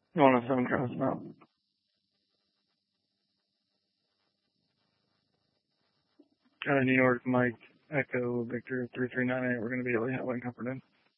On a 7 cross map. New York, Mike, Echo, Victor, 3398. We're going to be at Lehigh Comforted.